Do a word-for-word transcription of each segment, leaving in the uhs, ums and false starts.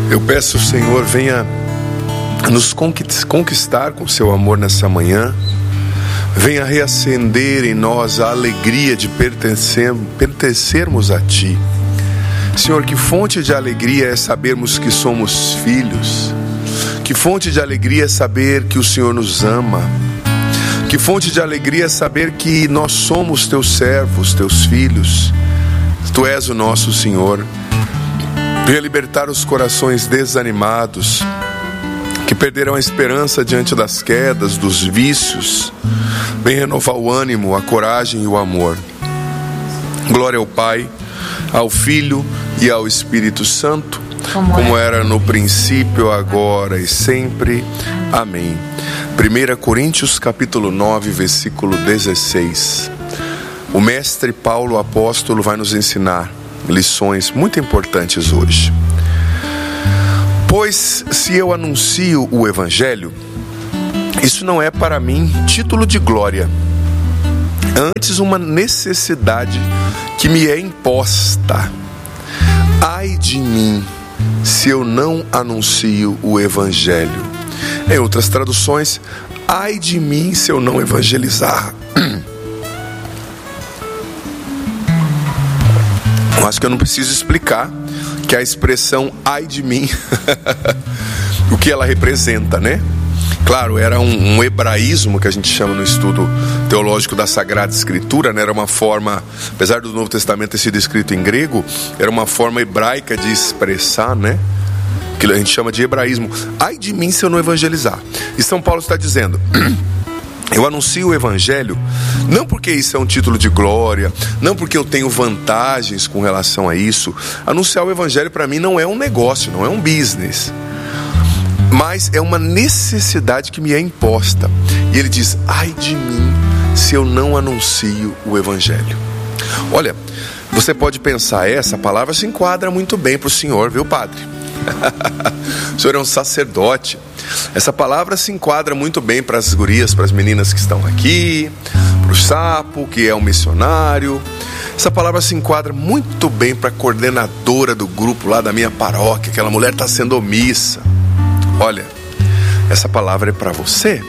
Eu peço, Senhor, venha nos conquistar com seu amor nessa manhã. Venha reacender em nós a alegria de pertencer, pertencermos a Ti. Senhor, que fonte de alegria é sabermos que somos filhos. Que fonte de alegria é saber que o Senhor nos ama. Que fonte de alegria é saber que nós somos Teus servos, Teus filhos. Tu és o nosso Senhor. Venha libertar os corações desanimados, que perderam a esperança diante das quedas, dos vícios. Venha renovar o ânimo, a coragem e o amor. Glória ao Pai, ao Filho e ao Espírito Santo, como, como era no princípio, agora e sempre. Amém. primeira Coríntios capítulo nove, versículo dezesseis. O mestre Paulo, apóstolo, vai nos ensinar lições muito importantes hoje. Pois se eu anuncio o Evangelho, isso não é para mim título de glória, antes uma necessidade que me é imposta. Ai de mim, se eu não anuncio o Evangelho. Em outras traduções, ai de mim se eu não evangelizar. Eu acho que eu não preciso explicar que a expressão ai de mim, o que ela representa, né? Claro, era um, um hebraísmo que a gente chama no estudo teológico da Sagrada Escritura, né? Era uma forma, apesar do Novo Testamento ter sido escrito em grego, era uma forma hebraica de expressar, né? Que a gente chama de hebraísmo. Ai de mim se eu não evangelizar. E São Paulo está dizendo: eu anuncio o Evangelho não porque isso é um título de glória, não porque eu tenho vantagens com relação a isso. Anunciar o Evangelho para mim não é um negócio, não é um business, mas é uma necessidade que me é imposta. E ele diz: ai de mim se eu não anuncio o Evangelho. Olha, você pode pensar, essa palavra se enquadra muito bem para o senhor, viu, padre? O senhor é um sacerdote. Essa palavra se enquadra muito bem para as gurias, para as meninas que estão aqui, para o Sapo, que é um missionário. Essa palavra se enquadra muito bem para a coordenadora do grupo lá da minha paróquia. Aquela mulher está sendo omissa. Olha, essa palavra é para você.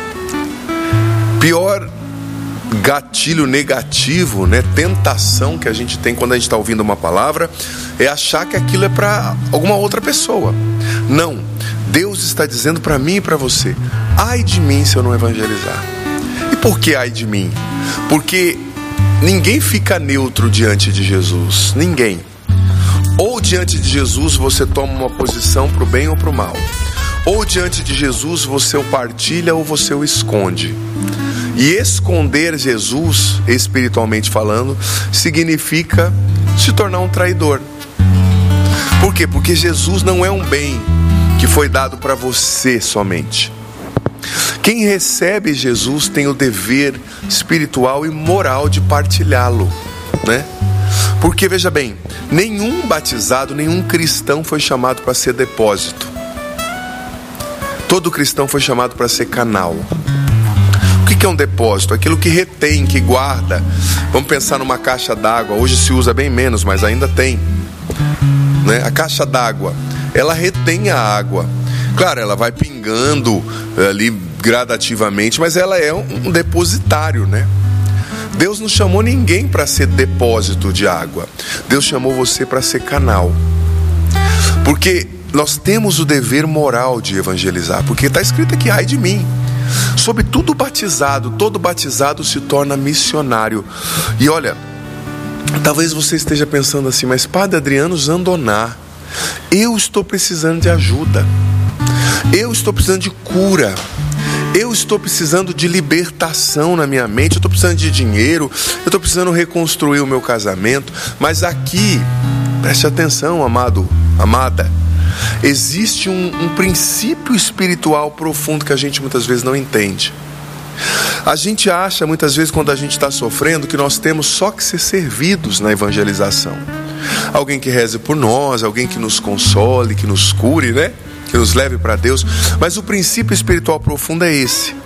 Pior gatilho negativo, né, tentação que a gente tem quando a gente está ouvindo uma palavra é achar que aquilo é para alguma outra pessoa. Não, Deus está dizendo para mim e para você: ai de mim se eu não evangelizar. E por que ai de mim? Porque ninguém fica neutro diante de Jesus, ninguém. Ou diante de Jesus você toma uma posição para o bem ou para o mal, ou diante de Jesus você o partilha ou você o esconde. E esconder Jesus, espiritualmente falando, significa se tornar um traidor. Por quê? Porque Jesus não é um bem que foi dado para você somente. Quem recebe Jesus tem o dever espiritual e moral de partilhá-lo, né? Porque, veja bem, nenhum batizado, nenhum cristão foi chamado para ser depósito. Todo cristão foi chamado para ser canal. O que é um depósito? Aquilo que retém, que guarda. Vamos pensar numa caixa d'água. Hoje se usa bem menos, mas ainda tem, né? A caixa d'água, ela retém a água. Claro, ela vai pingando ali gradativamente, mas ela é um depositário, né? Deus não chamou ninguém para ser depósito de água. Deus chamou você para ser canal. Porque nós temos o dever moral de evangelizar. Porque está escrito aqui: ai de mim. Sobretudo batizado, todo batizado se torna missionário. E olha, talvez você esteja pensando assim: mas Padre Adriano Zandoná, eu estou precisando de ajuda, eu estou precisando de cura, eu estou precisando de libertação na minha mente, eu estou precisando de dinheiro, eu estou precisando reconstruir o meu casamento. Mas aqui, preste atenção, amado, amada, existe um, um princípio espiritual profundo que a gente muitas vezes não entende. A gente acha muitas vezes, quando a gente está sofrendo, que nós temos só que ser servidos na evangelização. Alguém que reze por nós, alguém que nos console, que nos cure, né? Que nos leve para Deus. Mas o princípio espiritual profundo é esse: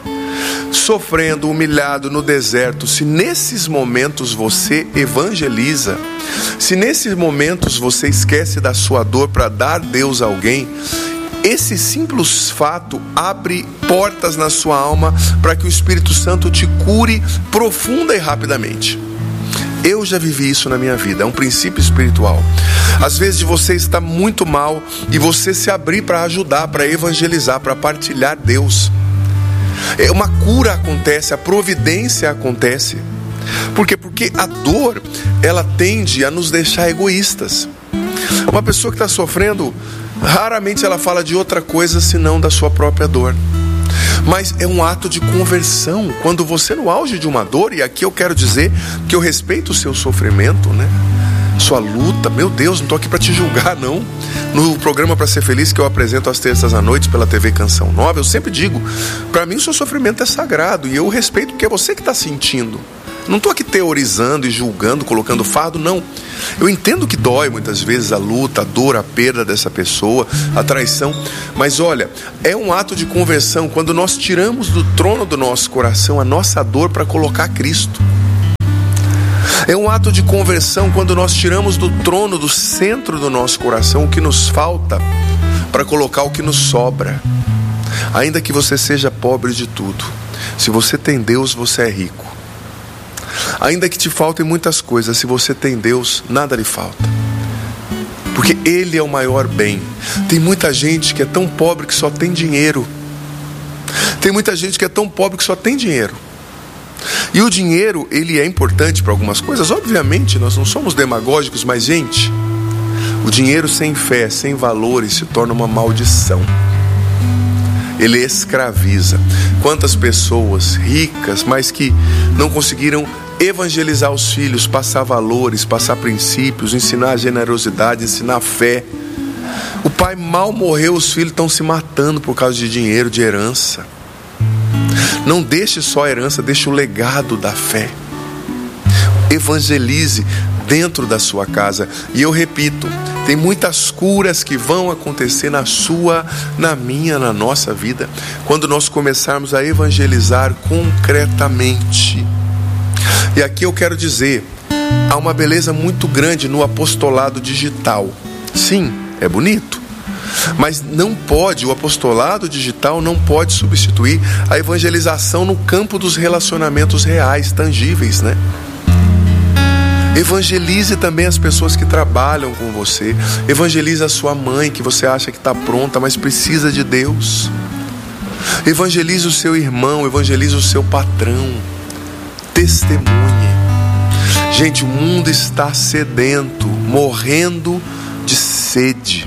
sofrendo, humilhado no deserto, se nesses momentos você evangeliza, se nesses momentos você esquece da sua dor para dar Deus a alguém, esse simples fato abre portas na sua alma para que o Espírito Santo te cure profunda e rapidamente. Eu já vivi isso na minha vida, é um princípio espiritual. Às vezes você está muito mal e você se abrir para ajudar, para evangelizar, para partilhar Deus. Uma cura acontece, a providência acontece. Por quê? Porque a dor, ela tende a nos deixar egoístas. Uma pessoa que está sofrendo, raramente ela fala de outra coisa senão da sua própria dor. Mas é um ato de conversão. Quando você no auge de uma dor, e aqui eu quero dizer que eu respeito o seu sofrimento, né? Sua luta, meu Deus, não estou aqui para te julgar não. No programa Para Ser Feliz, que eu apresento às terças à noite pela T V Canção Nova, eu sempre digo, para mim o seu sofrimento é sagrado, e eu respeito porque é você que está sentindo. Não estou aqui teorizando e julgando, colocando fardo, não. Eu entendo que dói muitas vezes a luta, a dor, a perda dessa pessoa, a traição. Mas olha, é um ato de conversão quando nós tiramos do trono do nosso coração a nossa dor para colocar Cristo. É um ato de conversão quando nós tiramos do trono, do centro do nosso coração, o que nos falta para colocar o que nos sobra. Ainda que você seja pobre de tudo, se você tem Deus, você é rico. Ainda que te faltem muitas coisas, se você tem Deus, nada lhe falta. Porque Ele é o maior bem. Tem muita gente que é tão pobre que só tem dinheiro. Tem muita gente que é tão pobre que só tem dinheiro. E o dinheiro, ele é importante para algumas coisas. Obviamente, nós não somos demagógicos, mas gente, o dinheiro sem fé, sem valores, se torna uma maldição. Ele escraviza. Quantas pessoas ricas, mas que não conseguiram evangelizar os filhos, passar valores, passar princípios, ensinar generosidade, ensinar fé. O pai mal morreu, os filhos estão se matando por causa de dinheiro, de herança. Não deixe só a herança, deixe o legado da fé. Evangelize dentro da sua casa. E eu repito, tem muitas curas que vão acontecer na sua, na minha, na nossa vida, quando nós começarmos a evangelizar concretamente. E aqui eu quero dizer, há uma beleza muito grande no apostolado digital. Sim, é bonito, mas não pode, o apostolado digital não pode substituir a evangelização no campo dos relacionamentos reais, tangíveis, né? Evangelize também as pessoas que trabalham com você. Evangelize a sua mãe, que você acha que está pronta, mas precisa de Deus. Evangelize o seu irmão, evangelize o seu patrão. Testemunhe. Gente, o mundo está sedento, morrendo de sede.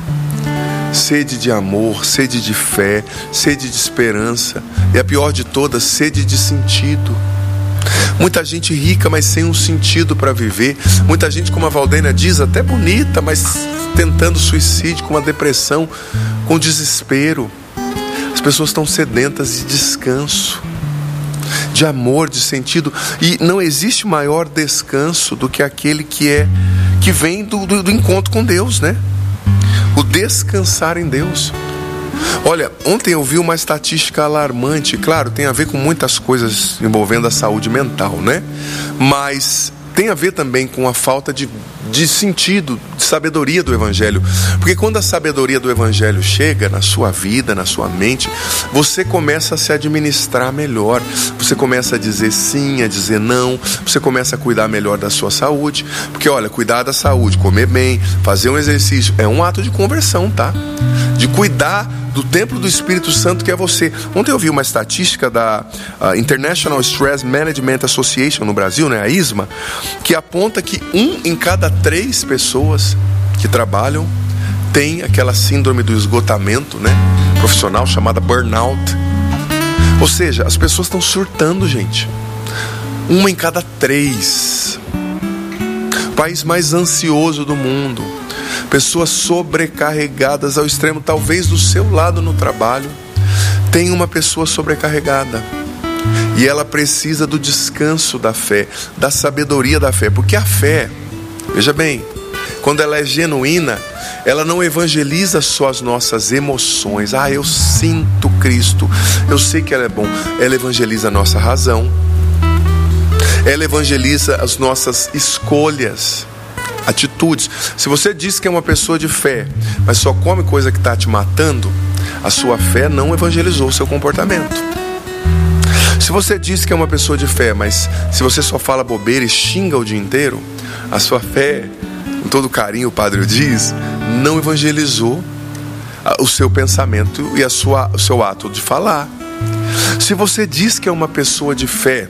Sede de amor, sede de fé, sede de esperança. E a pior de todas, sede de sentido. Muita gente rica, mas sem um sentido para viver. Muita gente, como a Valdênia diz, até bonita, mas tentando suicídio, com uma depressão, com desespero. As pessoas estão sedentas de descanso, de amor, de sentido. E não existe maior descanso do que aquele que é que vem do, do, do encontro com Deus, né? O descansar em Deus. Olha, ontem eu vi uma estatística alarmante. Claro, tem a ver com muitas coisas envolvendo a saúde mental, né? Mas tem a ver também com a falta de, de sentido, de sabedoria do Evangelho. Porque quando a sabedoria do Evangelho chega na sua vida, na sua mente, você começa a se administrar melhor. Você começa a dizer sim, a dizer não. Você começa a cuidar melhor da sua saúde. Porque olha, cuidar da saúde, comer bem, fazer um exercício, é um ato de conversão, tá? De cuidar do templo do Espírito Santo que é você. Ontem eu vi uma estatística da uh, International Stress Management Association no Brasil, né, a ISMA, que aponta que um em cada três pessoas que trabalham tem aquela síndrome do esgotamento, né, profissional, chamada burnout. Ou seja, as pessoas estão surtando, gente. Uma em cada três. O país mais ansioso do mundo. Pessoas sobrecarregadas ao extremo, talvez do seu lado no trabalho, tem uma pessoa sobrecarregada. E ela precisa do descanso da fé, da sabedoria da fé. Porque a fé, veja bem, quando ela é genuína, ela não evangeliza só as nossas emoções. Ah, eu sinto Cristo. Eu sei que ela é bom. Ela evangeliza a nossa razão. Ela evangeliza as nossas escolhas, atitudes. Se você diz que é uma pessoa de fé, mas só come coisa que está te matando, a sua fé não evangelizou o seu comportamento. Se você diz que é uma pessoa de fé, mas se você só fala bobeira e xinga o dia inteiro, a sua fé, com todo carinho o padre diz, não evangelizou o seu pensamento e a sua, o seu ato de falar. Se você diz que é uma pessoa de fé,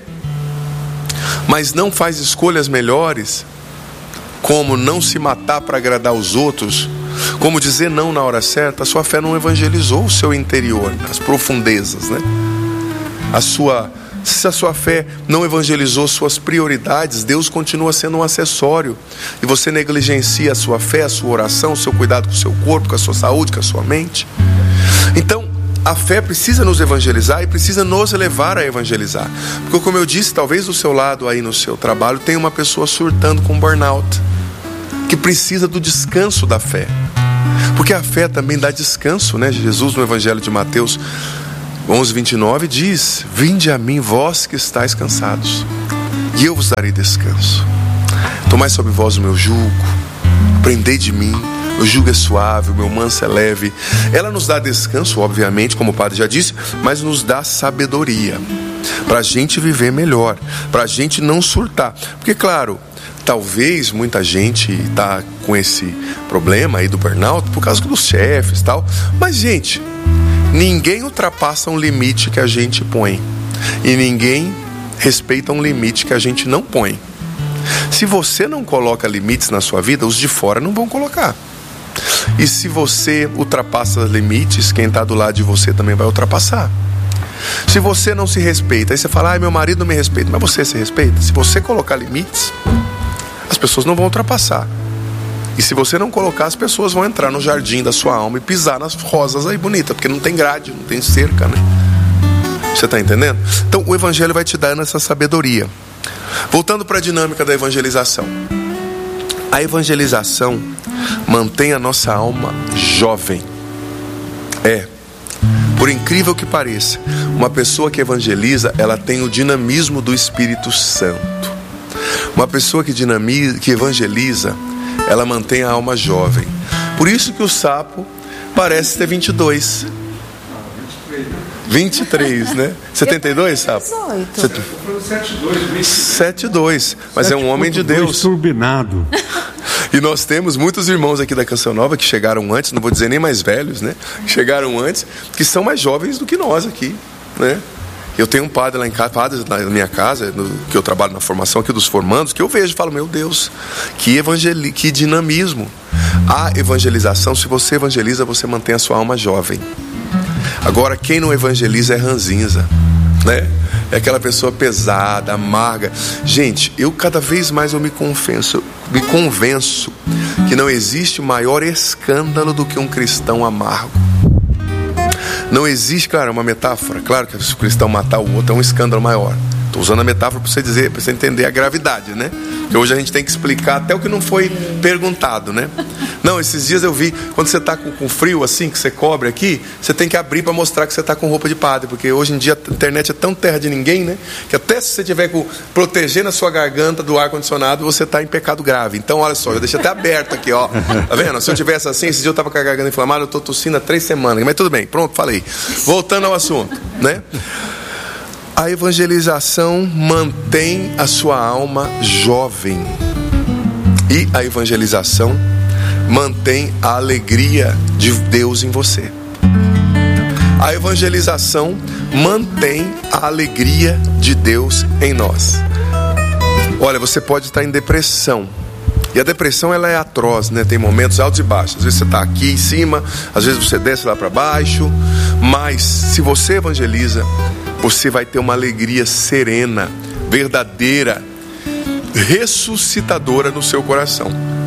mas não faz escolhas melhores, como não se matar para agradar os outros, como dizer não na hora certa, a sua fé não evangelizou o seu interior, as profundezas, né? A sua, se a sua fé não evangelizou suas prioridades, Deus continua sendo um acessório, e você negligencia a sua fé, a sua oração, o seu cuidado com o seu corpo, com a sua saúde, com a sua mente. Então, a fé precisa nos evangelizar e precisa nos levar a evangelizar. Porque, como eu disse, talvez do seu lado aí no seu trabalho tenha uma pessoa surtando com burnout, que precisa do descanso da fé. Porque a fé também dá descanso, né? Jesus no Evangelho de Mateus onze, vinte e nove diz: vinde a mim, vós que estáis cansados, e eu vos darei descanso. Tomai sobre vós o meu jugo, aprendei de mim, o jugo é suave, o meu manso é leve. Ela nos dá descanso, obviamente, como o padre já disse, mas nos dá sabedoria para a gente viver melhor, para a gente não surtar. Porque, claro, talvez muita gente está com esse problema aí do burnout por causa dos chefes e tal, mas, gente, ninguém ultrapassa um limite que a gente põe, e ninguém respeita um limite que a gente não põe. Se você não coloca limites na sua vida, os de fora não vão colocar. E se você ultrapassa os limites, quem está do lado de você também vai ultrapassar. Se você não se respeita, aí você fala: ai, meu marido não me respeita. Mas você se respeita? Se você colocar limites, as pessoas não vão ultrapassar. E se você não colocar, as pessoas vão entrar no jardim da sua alma e pisar nas rosas aí bonitas, porque não tem grade, não tem cerca, né? Você está entendendo? Então o Evangelho vai te dando essa sabedoria. Voltando para a dinâmica da evangelização. A evangelização mantém a nossa alma jovem. É, por incrível que pareça, uma pessoa que evangeliza, ela tem o dinamismo do Espírito Santo. Uma pessoa que, dinamiza, que evangeliza, ela mantém a alma jovem. Por isso que o sapo parece ter vinte e dois. vinte e três, né? setenta e dois, sapo? setenta e dois. Mas é um homem de Deus. Turbinado. E nós temos muitos irmãos aqui da Canção Nova que chegaram antes, não vou dizer nem mais velhos, né? Que chegaram antes, que são mais jovens do que nós aqui, né? Eu tenho um padre lá em casa, padre na minha casa, no, que eu trabalho na formação aqui dos formandos, que eu vejo e falo: meu Deus, que, evangeli- que dinamismo. A evangelização, se você evangeliza, você mantém a sua alma jovem. Agora, quem não evangeliza é ranzinza, né? É aquela pessoa pesada, amarga. Gente, eu cada vez mais eu me confesso, me convenço que não existe maior escândalo do que um cristão amargo. Não existe, claro, é uma metáfora. Claro que se o cristão matar o outro é um escândalo maior. Estou usando a metáfora para você dizer, para você entender a gravidade, né? Porque hoje a gente tem que explicar até o que não foi perguntado, né? Não, esses dias eu vi, quando você está com, com frio assim, que você cobre aqui, você tem que abrir para mostrar que você está com roupa de padre, porque hoje em dia a internet é tão terra de ninguém, né? Que até se você tiver com, protegendo a sua garganta do ar-condicionado, você está em pecado grave. Então, olha só, eu deixei até aberto aqui, ó. Tá vendo? Se eu tivesse assim, esse dia eu estava com a garganta inflamada, eu estou tossindo há três semanas. Mas tudo bem, pronto, falei. Voltando ao assunto, né? A evangelização mantém a sua alma jovem. E a evangelização mantém a alegria de Deus em você. A evangelização mantém a alegria de Deus em nós. Olha, você pode estar em depressão. E a depressão, ela é atroz, né? Tem momentos altos e baixos. Às vezes você está aqui em cima, às vezes você desce lá para baixo. Mas se você evangeliza, você vai ter uma alegria serena, verdadeira, ressuscitadora no seu coração,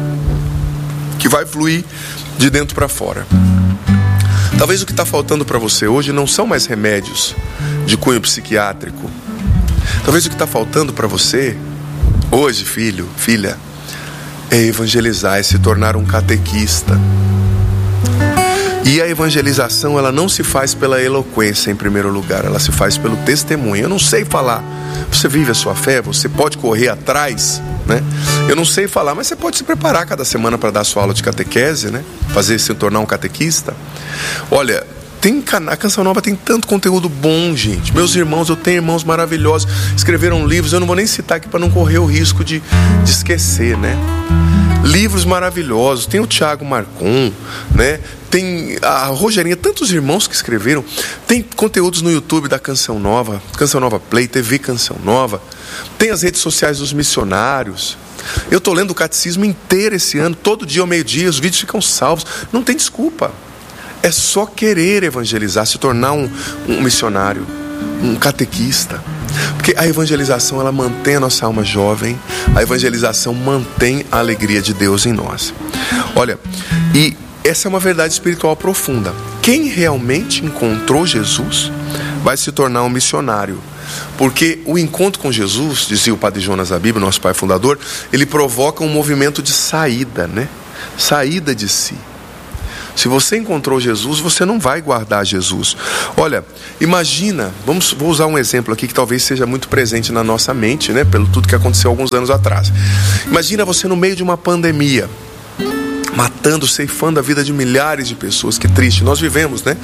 que vai fluir de dentro para fora. Talvez o que está faltando para você hoje não são mais remédios de cunho psiquiátrico. Talvez o que está faltando para você hoje, filho, filha, é evangelizar, é se tornar um catequista. E a evangelização, ela não se faz pela eloquência em primeiro lugar, ela se faz pelo testemunho. Eu não sei falar. Você vive a sua fé, você pode correr atrás, né? Eu não sei falar, mas você pode se preparar cada semana para dar a sua aula de catequese, né? Fazer se tornar um catequista. Olha, tem, a Canção Nova tem tanto conteúdo bom, gente. Meus irmãos, eu tenho irmãos maravilhosos, escreveram livros, eu não vou nem citar aqui para não correr o risco de, de esquecer, né? Livros maravilhosos, tem o Thiago Marcon, né? Tem a Rogerinha, tantos irmãos que escreveram. Tem conteúdos no YouTube da Canção Nova, Canção Nova Play, T V Canção Nova. Tem as redes sociais dos missionários. Eu estou lendo o catecismo inteiro esse ano, todo dia ao meio-dia, os vídeos ficam salvos. Não tem desculpa. É só querer evangelizar, se tornar um, um missionário, um catequista. Porque a evangelização, ela mantém a nossa alma jovem. A evangelização mantém a alegria de Deus em nós. Olha, e essa é uma verdade espiritual profunda. Quem realmente encontrou Jesus vai se tornar um missionário. Porque o encontro com Jesus, dizia o Padre Jonas Abib, nosso pai fundador, ele provoca um movimento de saída, né? Saída de si. Se você encontrou Jesus, você não vai guardar Jesus. Olha, imagina, vamos, vou usar um exemplo aqui que talvez seja muito presente na nossa mente, né? Pelo tudo que aconteceu alguns anos atrás. Imagina você no meio de uma pandemia, matando, ceifando a vida de milhares de pessoas. Que triste, nós vivemos, né?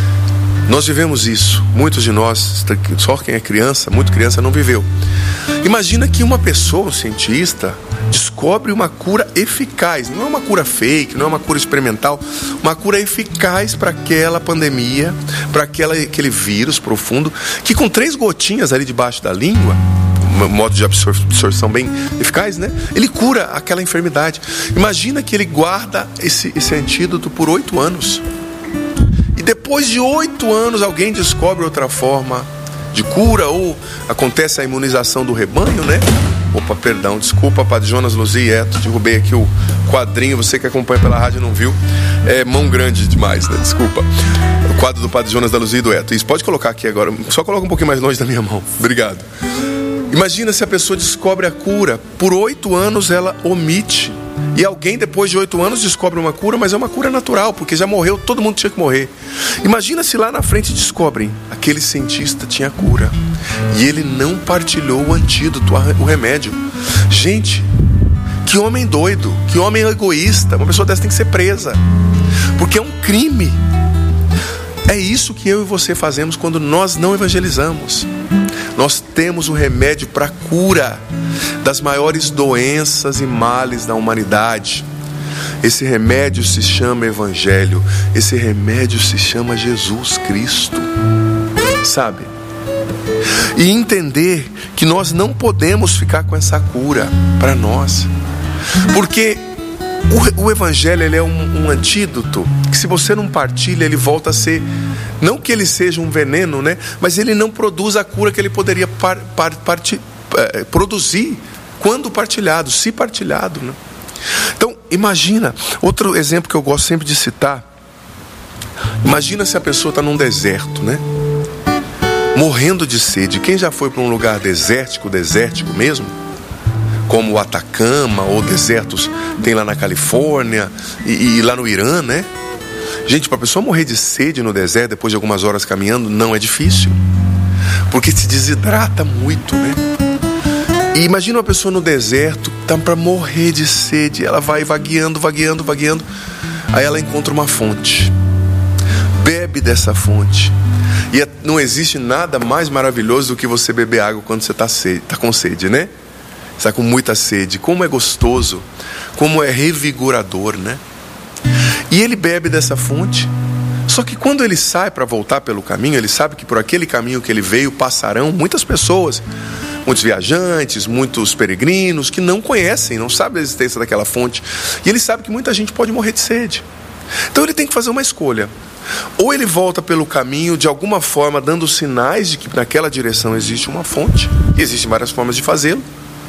Nós vivemos isso. Muitos de nós, só quem é criança, muito criança, não viveu. Imagina que uma pessoa, um cientista, descobre uma cura eficaz. Não é uma cura fake, não é uma cura experimental. Uma cura eficaz para aquela pandemia, para aquele vírus profundo, que com três gotinhas ali debaixo da língua, um modo de absorção bem eficaz, né? Ele cura aquela enfermidade. Imagina que ele guarda esse, esse antídoto por oito anos. E depois de oito anos alguém descobre outra forma de cura, ou acontece a imunização do rebanho, né? Opa, perdão, desculpa, Padre Jonas, Luzia e Eto, derrubei aqui o quadrinho, você que acompanha pela rádio não viu, é mão grande demais, né? Desculpa. O quadro do Padre Jonas, da Luzia e do Eto. Isso, pode colocar aqui agora, só coloca um pouquinho mais longe da minha mão, obrigado. Imagina se a pessoa descobre a cura, por oito anos ela omite. E alguém depois de oito anos descobre uma cura, mas é uma cura natural, porque já morreu, todo mundo tinha que morrer. Imagina se lá na frente descobrem, aquele cientista tinha cura e ele não partilhou o antídoto, o remédio. Gente, que homem doido, que homem egoísta. Uma pessoa dessa tem que ser presa, porque é um crime. É isso que eu e você fazemos quando nós não evangelizamos. Nós temos o remédio para a cura das maiores doenças e males da humanidade. Esse remédio se chama Evangelho. Esse remédio se chama Jesus Cristo. Sabe? E entender que nós não podemos ficar com essa cura para nós. Porque o, o Evangelho, ele é um, um antídoto que, se você não partilha, ele volta a ser... Não que ele seja um veneno, né? Mas ele não produz a cura que ele poderia par, par, parti, eh, produzir quando partilhado, se partilhado, né? Então, imagina, outro exemplo que eu gosto sempre de citar. Imagina se a pessoa está num deserto, né? Morrendo de sede. Quem já foi para um lugar desértico, desértico mesmo? Como o Atacama, ou desertos tem lá na Califórnia e, e lá no Irã, né? Gente, para a pessoa morrer de sede no deserto, depois de algumas horas caminhando, não é difícil. Porque se desidrata muito, né? E imagina uma pessoa no deserto, tá para morrer de sede. Ela vai vagueando, vagueando, vagueando. Aí ela encontra uma fonte. Bebe dessa fonte. E não existe nada mais maravilhoso do que você beber água quando você está tá com sede, né? Você está com muita sede. Como é gostoso. Como é revigorador, né? E ele bebe dessa fonte. Só que quando ele sai para voltar pelo caminho, ele sabe que por aquele caminho que ele veio passarão muitas pessoas, muitos viajantes, muitos peregrinos que não conhecem, não sabem a existência daquela fonte. E ele sabe que muita gente pode morrer de sede. Então ele tem que fazer uma escolha. Ou ele volta pelo caminho de alguma forma, dando sinais de que naquela direção existe uma fonte, e existem várias formas de fazê-lo.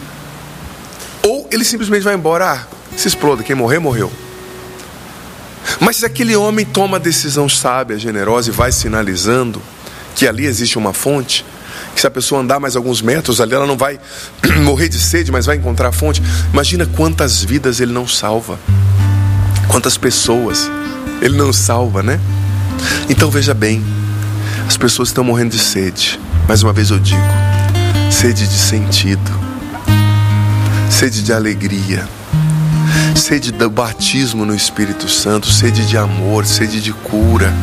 Ou ele simplesmente vai embora, ah, se exploda, quem morrer, morreu. Mas se aquele homem toma a decisão sábia, generosa, e vai sinalizando que ali existe uma fonte, que se a pessoa andar mais alguns metros ali, ela não vai morrer de sede, mas vai encontrar a fonte. Imagina quantas vidas ele não salva. Quantas pessoas Ele não salva, né? Então veja bem, as pessoas estão morrendo de sede. Mais uma vez eu digo, sede de sentido, sede de alegria, sede do batismo no Espírito Santo, sede de amor, sede de cura.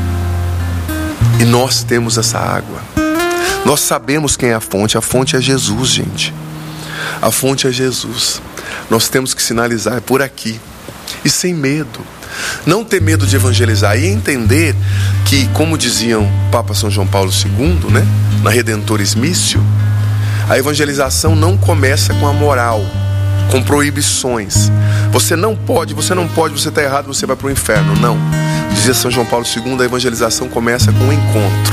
E nós temos essa água. Nós sabemos quem é a fonte. A fonte é Jesus, gente. A fonte é Jesus. Nós temos que sinalizar, é por aqui. E sem medo. Não ter medo de evangelizar e entender que, como diziam Papa São João Paulo segundo, né, na Redemptoris Missio, a evangelização não começa com a moral, com proibições. Você não pode, você não pode, você está errado, você vai para o inferno. Não. Dizia São João Paulo segundo, a evangelização começa com um encontro.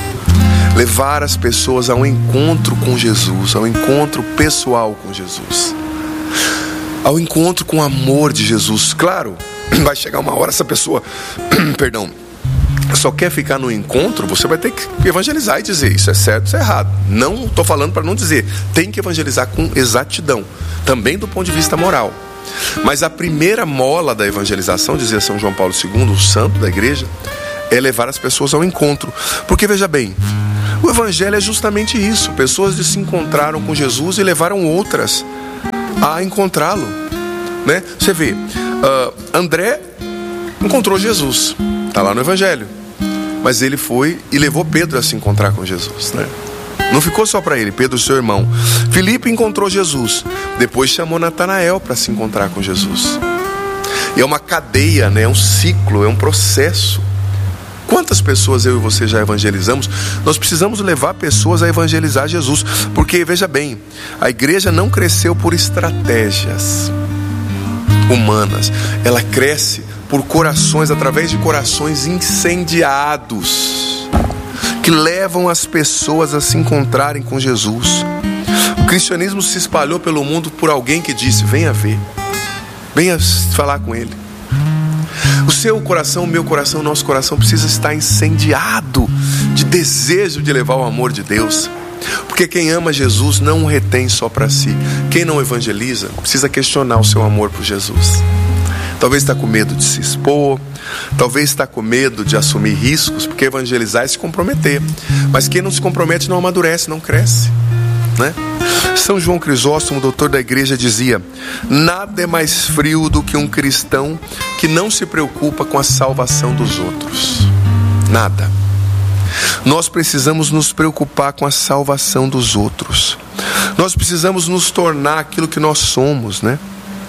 Levar as pessoas ao encontro com Jesus, ao encontro pessoal com Jesus, ao encontro com o amor de Jesus. Claro, vai chegar uma hora, essa pessoa, perdão, só quer ficar no encontro, você vai ter que evangelizar e dizer isso é certo, isso é errado. Não estou falando para não dizer, tem que evangelizar com exatidão, também do ponto de vista moral. Mas a primeira mola da evangelização, dizia São João Paulo segundo, o santo da igreja, é levar as pessoas ao encontro. Porque veja bem, o evangelho é justamente isso. Pessoas que se encontraram com Jesus e levaram outras a encontrá-lo, né? Você vê, uh, André encontrou Jesus, está lá no evangelho, mas ele foi e levou Pedro a se encontrar com Jesus, né? Não ficou só para ele, Pedro, seu irmão. Filipe encontrou Jesus, depois chamou Natanael para se encontrar com Jesus. E é uma cadeia, né? É um ciclo, é um processo. Quantas pessoas eu e você já evangelizamos? Nós precisamos levar pessoas a evangelizar Jesus. Porque, veja bem, a igreja não cresceu por estratégias humanas. Ela cresce por corações, através de corações incendiados, que levam as pessoas a se encontrarem com Jesus. O cristianismo se espalhou pelo mundo por alguém que disse, venha ver, venha falar com ele. O seu coração, o meu coração, o nosso coração precisa estar incendiado de desejo de levar o amor de Deus. Porque quem ama Jesus não o retém só para si. Quem não evangeliza precisa questionar o seu amor por Jesus. Talvez está com medo de se expor, talvez está com medo de assumir riscos, porque evangelizar é se comprometer. Mas quem não se compromete não amadurece, não cresce, né? São João Crisóstomo, doutor da igreja, dizia: nada é mais frio do que um cristão que não se preocupa com a salvação dos outros. Nada. Nós precisamos nos preocupar com a salvação dos outros. Nós precisamos nos tornar aquilo que nós somos, né?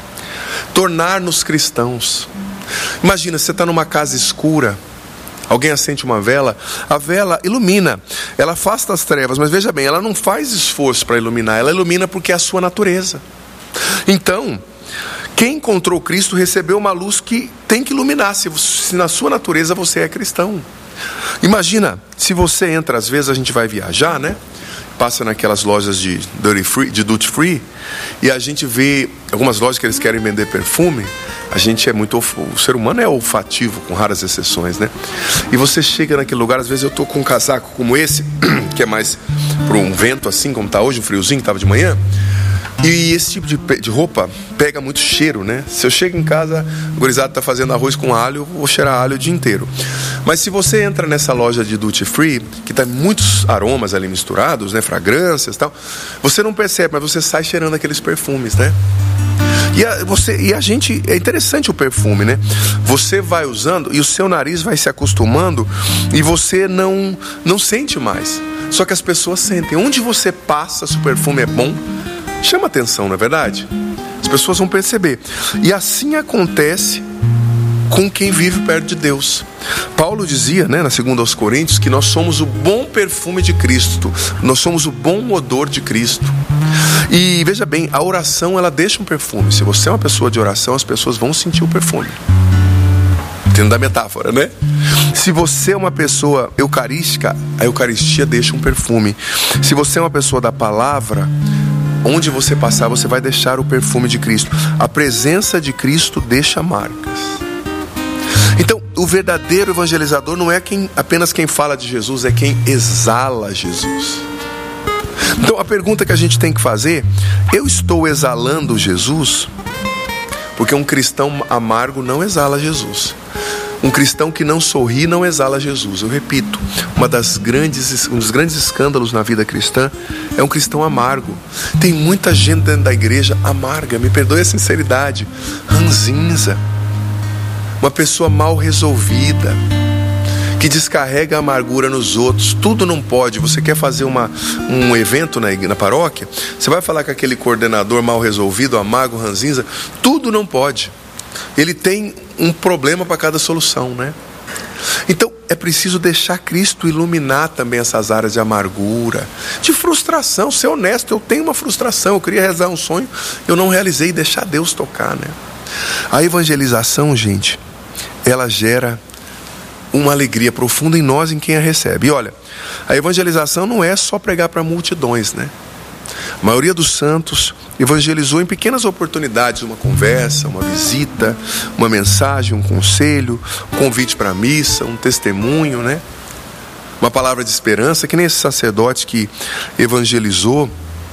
Tornar-nos cristãos. Imagina, você está numa casa escura, alguém acende uma vela, a vela ilumina, ela afasta as trevas, mas veja bem, ela não faz esforço para iluminar, ela ilumina porque é a sua natureza. Então, quem encontrou Cristo recebeu uma luz que tem que iluminar, se, se na sua natureza você é cristão. Imagina, se você entra, às vezes a gente vai viajar, né? Passa naquelas lojas de duty free, de duty free, e a gente vê algumas lojas que eles querem vender perfume. A gente é muito, o ser humano é olfativo, com raras exceções, né? E você chega naquele lugar, às vezes eu tô com um casaco como esse, que é mais para um vento assim, como tá hoje, um friozinho que tava de manhã. E esse tipo de, de roupa pega muito cheiro, né? Se eu chego em casa, o gurizado tá fazendo arroz com alho, eu vou cheirar alho o dia inteiro. Mas se você entra nessa loja de duty free, que tem muitos aromas ali misturados, né? Fragrâncias e tal, você não percebe, mas você sai cheirando aqueles perfumes, né? E a, você, e a gente, é interessante o perfume, né? Você vai usando e o seu nariz vai se acostumando e você não, não sente mais. Só que as pessoas sentem. Onde você passa, se o perfume é bom, chama atenção, não é verdade? As pessoas vão perceber. E assim acontece com quem vive perto de Deus. Paulo dizia, né, na segunda aos Coríntios, que nós somos o bom perfume de Cristo. Nós somos o bom odor de Cristo. E veja bem, a oração, ela deixa um perfume. Se você é uma pessoa de oração, as pessoas vão sentir o perfume. Entendo da metáfora, né? Se você é uma pessoa eucarística, a Eucaristia deixa um perfume. Se você é uma pessoa da palavra, onde você passar, você vai deixar o perfume de Cristo. A presença de Cristo deixa marcas. Então, o verdadeiro evangelizador não é quem, apenas quem fala de Jesus, é quem exala Jesus. Então, a pergunta que a gente tem que fazer: eu estou exalando Jesus? Porque um cristão amargo não exala Jesus. Um cristão que não sorri não exala Jesus. Eu repito, uma das grandes, um dos grandes escândalos na vida cristã é um cristão amargo. Tem muita gente dentro da igreja amarga, me perdoe a sinceridade, ranzinza, uma pessoa mal resolvida, que descarrega a amargura nos outros. Tudo não pode. Você quer fazer uma, um evento na, na paróquia, você vai falar com aquele coordenador mal resolvido, amargo, ranzinza, tudo não pode. Ele tem um problema para cada solução, né? Então é preciso deixar Cristo iluminar também essas áreas de amargura, de frustração, ser honesto. Eu tenho uma frustração, eu queria realizar um sonho, eu não realizei, deixar Deus tocar, né? A evangelização, gente, ela gera uma alegria profunda em nós, em quem a recebe. E olha, a evangelização não é só pregar para multidões, né? A maioria dos santos evangelizou em pequenas oportunidades, uma conversa, uma visita, uma mensagem, um conselho, um convite para a missa, um testemunho, né? Uma palavra de esperança, que nem esse sacerdote que evangelizou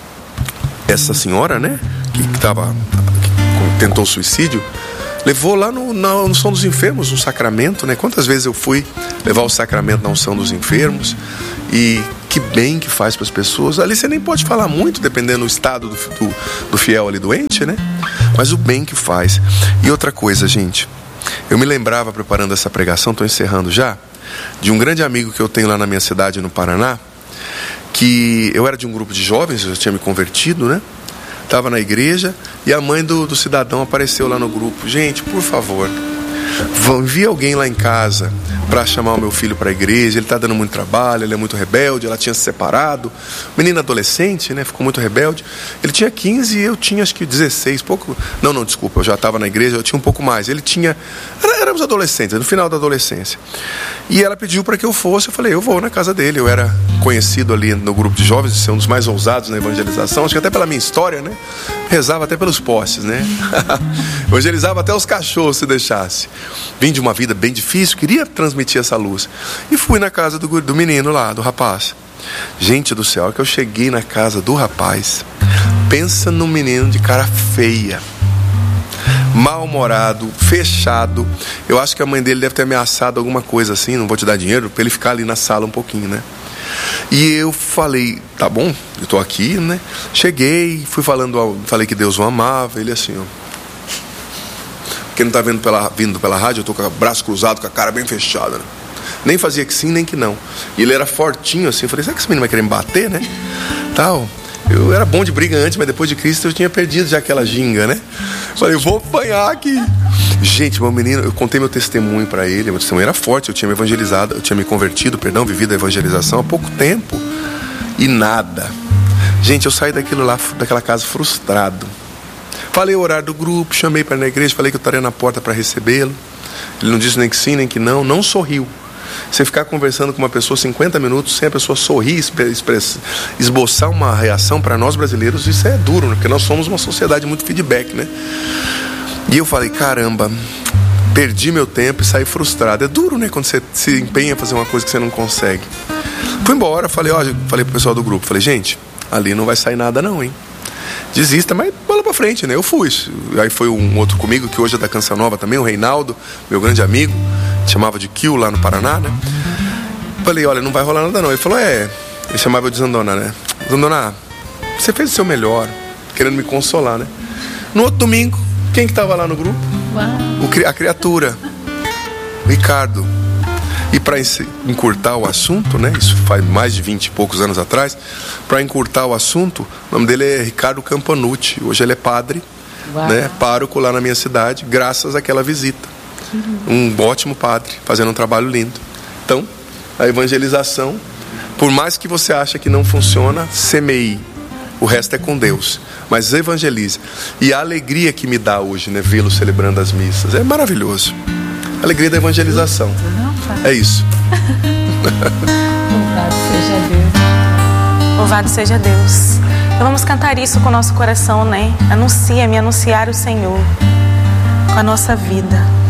essa senhora, né? Que, que, tava, que tentou suicídio, levou lá no, na unção dos enfermos, um sacramento, né? Quantas vezes eu fui levar o sacramento na unção dos enfermos, e que bem que faz para as pessoas. Ali você nem pode falar muito, dependendo do estado do, do, do fiel ali doente, né? Mas o bem que faz. E outra coisa, gente, eu me lembrava, preparando essa pregação, estou encerrando já, de um grande amigo que eu tenho lá na minha cidade, no Paraná, que eu era de um grupo de jovens, eu já tinha me convertido, né? Estava na igreja e a mãe do, do cidadão apareceu lá no grupo. Gente, por favor, envia alguém lá em casa para chamar o meu filho para a igreja. Ele está dando muito trabalho, ele é muito rebelde. Ela tinha se separado, menino adolescente, né? Ficou muito rebelde. Ele tinha quinze e eu tinha acho que dezesseis, pouco. Não, não, desculpa, eu já estava na igreja, eu tinha um pouco mais. Ele tinha, éramos adolescentes, no final da adolescência. E ela pediu para que eu fosse. Eu falei, eu vou na casa dele. Eu era conhecido ali no grupo de jovens, de ser um dos mais ousados na evangelização, acho que até pela minha história, né? Rezava até pelos postes, né? Evangelizava até os cachorros, se deixasse. Vim de uma vida bem difícil, queria transmitir essa luz. E fui na casa do, do menino lá, do rapaz. Gente do céu, que eu cheguei na casa do rapaz, pensa num menino de cara feia, mal-humorado, fechado. Eu acho que a mãe dele deve ter ameaçado alguma coisa assim, não vou te dar dinheiro, para ele ficar ali na sala um pouquinho, né? E eu falei, tá bom, eu tô aqui, né? Cheguei, fui falando, falei que Deus o amava. Ele assim, ó, quem não tá vendo pela, vindo pela rádio, eu tô com o braço cruzado, com a cara bem fechada, né? Nem fazia que sim, nem que não. E ele era fortinho assim, eu falei, será que esse menino vai querer me bater, né? Tal. Eu era bom de briga antes, mas depois de Cristo eu tinha perdido já aquela ginga, né? Falei, eu vou apanhar aqui. Gente, meu menino, eu contei meu testemunho para ele. Meu testemunho era forte, eu tinha me evangelizado, eu tinha me convertido, perdão, vivido a evangelização há pouco tempo. E nada. Gente, eu saí daquilo lá, daquela casa frustrado. Falei o horário do grupo, chamei para ir na igreja, falei que eu estaria na porta para recebê-lo. Ele não disse nem que sim, nem que não, não sorriu. Você ficar conversando com uma pessoa cinquenta minutos sem a pessoa sorrir, express, esboçar uma reação, para nós brasileiros isso é duro, né? Porque nós somos uma sociedade muito feedback, né? E eu falei, caramba, perdi meu tempo e saí frustrado. É duro, né? Quando você se empenha a fazer uma coisa que você não consegue. Fui embora, falei, ó, falei pro pessoal do grupo, falei, gente, ali não vai sair nada não, hein? Desista, mas bola pra frente, né? Eu fui. Aí foi um outro comigo, que hoje é da Canção Nova também, o Reinaldo, meu grande amigo, chamava de Kill lá no Paraná, né? Falei, olha, não vai rolar nada não. Ele falou, é, ele chamava eu de Zandona, né? Zandona, você fez o seu melhor, querendo me consolar, né? No outro domingo, quem que tava lá no grupo? O, a criatura, o Ricardo. E para encurtar o assunto, né? Isso faz mais de vinte e poucos anos atrás. Para encurtar o assunto, o nome dele é Ricardo Campanucci. Hoje ele é padre, né? Pároco lá na minha cidade, graças àquela visita. Um ótimo padre, fazendo um trabalho lindo. Então, a evangelização, por mais que você ache que não funciona, semeie. O resto é com Deus. Mas evangelize. E a alegria que me dá hoje, né? Vê-lo celebrando as missas. É maravilhoso. A alegria da evangelização. É isso. Louvado seja Deus. Louvado seja Deus. Então vamos cantar isso com o nosso coração, né? Anuncia-me, anunciar o Senhor com a nossa vida.